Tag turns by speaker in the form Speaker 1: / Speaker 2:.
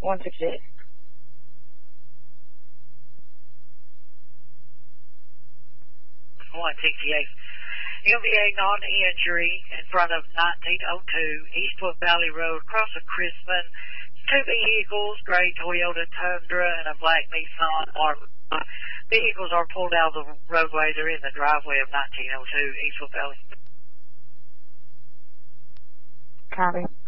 Speaker 1: 168.
Speaker 2: MVA non-injury in front of 1902 Eastwood Valley Road, across of Crispin. 2 vehicles, gray Toyota Tundra and a black Nissan Armada. Vehicles are pulled out of the roadway. They're in the driveway of 1902 Eastwood Valley.
Speaker 1: Copy.